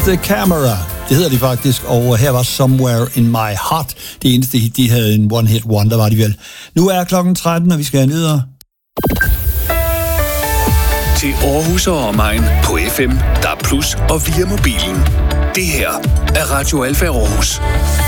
the Camera. Det hedder de faktisk, og her var Somewhere in My Heart. Det eneste hit, de havde en one-hit wonder, var de vel. Nu er klokken 13, og vi skal videre. Til Aarhus og omegn på FM, DAB+ og via mobilen. Det her er Radio Alfa Aarhus.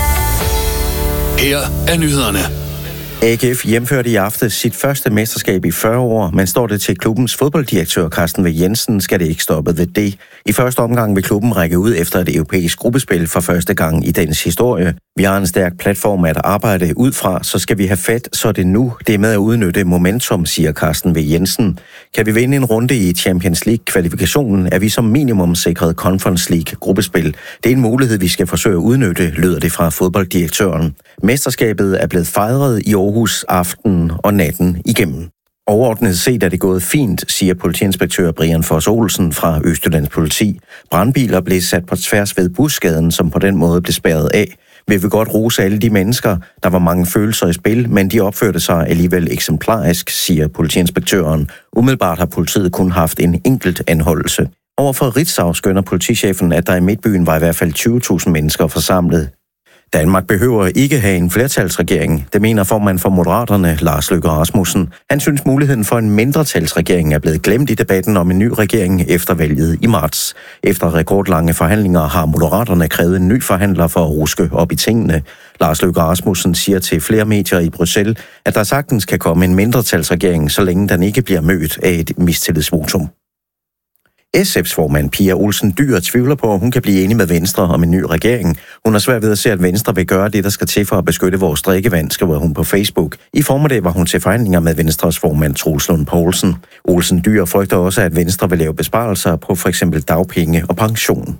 Her er nyhederne. AGF hjemførte i aften sit første mesterskab i 40 år, men står det til klubbens fodbolddirektør Carsten V. Jensen, skal det ikke stoppe ved det. I første omgang vil klubben række ud efter et europæisk gruppespil for første gang i dens historie. Vi har en stærk platform at arbejde ud fra, så skal vi have fat, så det nu. Det er med at udnytte momentum, siger Carsten V. Jensen. Kan vi vinde en runde i Champions League-kvalifikationen, er vi som minimum sikret Conference League-gruppespil. Det er en mulighed, vi skal forsøge at udnytte, lyder det fra fodbolddirektøren. Mesterskabet er blevet fejret i Aarhus aften og natten igennem. Overordnet set er det gået fint, siger politiinspektør Brian Foss Olsen fra Østjyllands Politi. Brandbiler blev sat på tværs ved busgaden, som på den måde blev spærret af. Vi vil godt rose alle de mennesker. Der var mange følelser i spil, men de opførte sig alligevel eksemplarisk, siger politiinspektøren. Umiddelbart har politiet kun haft en enkelt anholdelse. Overfor Ritzau skønner politichefen, at der i Midtbyen var i hvert fald 20.000 mennesker forsamlet. Danmark behøver ikke have en flertalsregering. Det mener formand for Moderaterne, Lars Løkke Rasmussen. Han synes muligheden for en mindretalsregering er blevet glemt i debatten om en ny regering efter valget i marts. Efter rekordlange forhandlinger har Moderaterne krævet en ny forhandler for at ruske op i tingene. Lars Løkke Rasmussen siger til flere medier i Bruxelles, at der sagtens kan komme en mindretalsregering, så længe den ikke bliver mødt af et mistillidsvotum. SF's formand Pia Olsen Dyhr tvivler på, at hun kan blive enig med Venstre om en ny regering. Hun har svært ved at se, at Venstre vil gøre det, der skal til for at beskytte vores drikkevand, skriver hun på Facebook. I formiddag var hun til forhandlinger med Venstres formand Troels Lund Poulsen. Olsen Dyhr frygter også, at Venstre vil lave besparelser på f.eks. dagpenge og pension.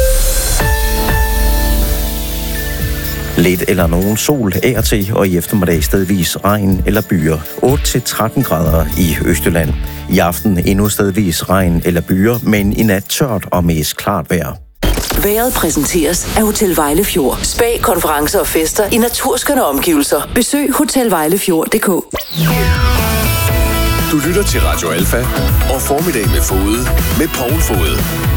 Lidt eller nogen sol af og til, og i eftermiddag stedvis regn eller byer. 8-13 grader i Østjylland. I aften endnu stedvis regn eller byer, men i nat tørt og mest klart vejr. Vejret præsenteres af Hotel Vejlefjord. Spa, konferencer og fester i naturskønne omgivelser. Besøg hotelvejlefjord.dk. Du lytter til Radio Alfa og Formiddag med Fode med Poul Fode.